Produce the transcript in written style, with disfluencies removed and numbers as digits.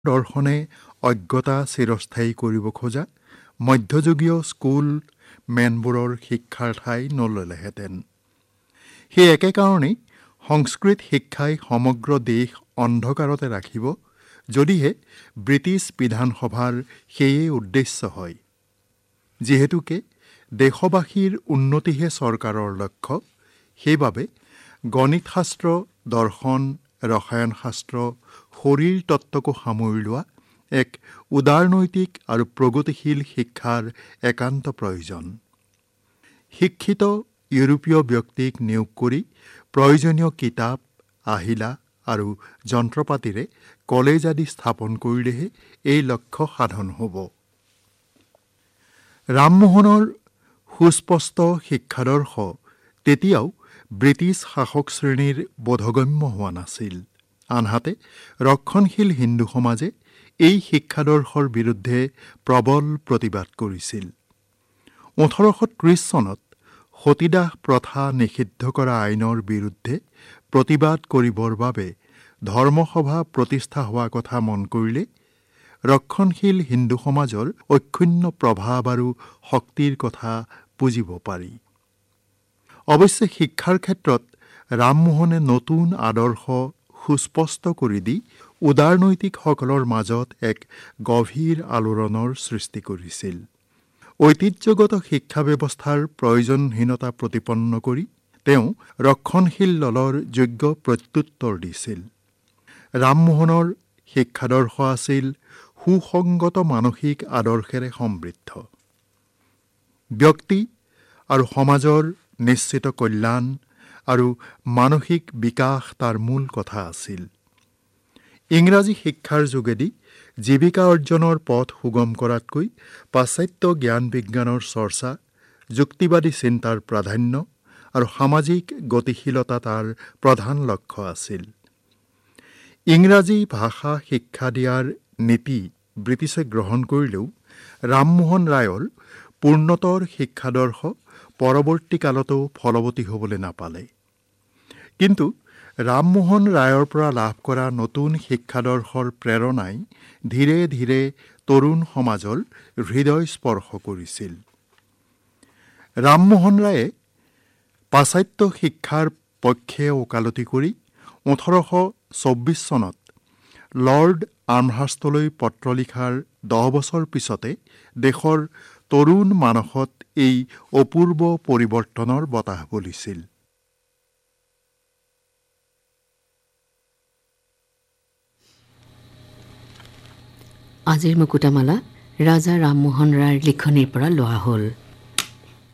দৰ্শনে অজ্ঞতা চিৰস্থায়ী কৰিব খোজা মধ্যযুগীয় স্কুল মেনবোৰৰ শিক্ষাৰ ঠাই নললেহেঁতেন। সেই একে কাৰণেই সংস্কৃত শিক্ষাই সমগ্ৰ দেশ অন্ধকাৰতে ৰাখিব, যদিহে ব্ৰিটিছ বিধানসভাৰ সেয়ে উদ্দেশ্য হয়। যিহেতুকে দেশবাসীৰ উন্নতিহে চৰকাৰৰ লক্ষ্য, সেইবাবে গণিতশাস্ত্ৰ, দৰ্শন, ৰসায়নশাস্ত্ৰ, শৰীৰ তত্ত্বকো সামৰি লোৱা এক উদাৰনৈতিক আৰু প্ৰগতিশীল শিক্ষাৰ একান্ত প্ৰয়োজন। শিক্ষিত ইউৰোপীয় ব্যক্তিক নিয়োগ কৰি প্ৰয়োজনীয় কিতাপ, আহিলা আৰু যন্ত্ৰপাতিৰে কলেজ আদি স্থাপন কৰিলেহে এই লক্ষ্য সাধন হ'ব। ৰামমোহনৰ সুস্পষ্ট শিক্ষাদৰ্শ তেতিয়াও ব্ৰিটিছ শাসক শ্ৰেণীৰ বোধগম্য হোৱা নাছিল। আনহাতে ৰক্ষণশীল হিন্দু সমাজে এই শিক্ষাদৰ্শৰ বিৰুদ্ধে প্ৰবল প্ৰতিবাদ কৰিছিল। 1830 চনত সতীদাহ প্ৰথা নিষিদ্ধ কৰা আইনৰ বিৰুদ্ধে প্ৰতিবাদ কৰিবৰ বাবে ধৰ্মসভা প্ৰতিষ্ঠা হোৱা কথা মন কৰিলে ৰক্ষণশীল হিন্দু সমাজৰ অক্ষুণ্ণ প্ৰভাৱ আৰু শক্তিৰ কথা বুজিব পাৰি। অৱশ্যে শিক্ষাৰ ক্ষেত্ৰত ৰামমোহনে নতুন আদৰ্শ সুস্পষ্ট কৰি দি উদাৰনৈতিকসকলৰ মাজত এক গভীৰ আলোড়নৰ সৃষ্টি কৰিছিল। ঐতিহ্যগত শিক্ষা ব্যৱস্থাৰ প্ৰয়োজনহীনতা প্ৰতিপন্ন কৰি তেওঁ ৰক্ষণশীল দলৰ যোগ্য প্ৰত্যুত্তৰ দিছিল। ৰামমোহনৰ শিক্ষাদৰ্শ আছিল সুসংগত মানসিক আদৰ্শেৰে সমৃদ্ধ। ব্যক্তি আৰু সমাজৰ নিশ্চিত কল্যাণ আৰু মানসিক বিকাশ তাৰ মূল কথা আছিল। ইংৰাজী শিক্ষাৰ যোগেদি জীৱিকা অৰ্জনৰ পথ সুগম কৰাতকৈ পাশ্চাত্য জ্ঞান বিজ্ঞানৰ চৰ্চা, যুক্তিবাদী চিন্তাৰ প্ৰাধান্য আৰু সামাজিক গতিশীলতা তাৰ প্ৰধান লক্ষ্য আছিল। ইংৰাজী ভাষা শিক্ষা দিয়াৰ নীতি ব্ৰিটিছে গ্ৰহণ কৰিলেও ৰামমোহন ৰায়ৰ পূৰ্ণতৰ শিক্ষাদৰ্শ পৰৱৰ্তী কালতো ফলৱতী হ'বলৈ নাপালে। কিন্তু ৰামমোহন ৰায়ৰ পৰা লাভ কৰা নতুন শিক্ষাদৰ্শৰ প্ৰেৰণাই ধীৰে ধীৰে তৰুণ সমাজৰ হৃদয় স্পৰ্শ কৰিছিল। ৰামমোহন ৰায়ে পাশ্চাত্য শিক্ষাৰ পক্ষে ওকালতি কৰি 1824 চনত লৰ্ড আৰ্মহাৰ্ষ্টলৈ পত্ৰ লিখাৰ 10 বছৰ পিছতে দেশৰ তৰুণ মানসত এই অপূৰ্ব পৰিৱৰ্তনৰ বতাহ বলিছিল। আজিৰ মুকুতামালা ৰাজা ৰামমোহন ৰায়ৰ লিখনিৰ পৰা লোৱা হ'ল।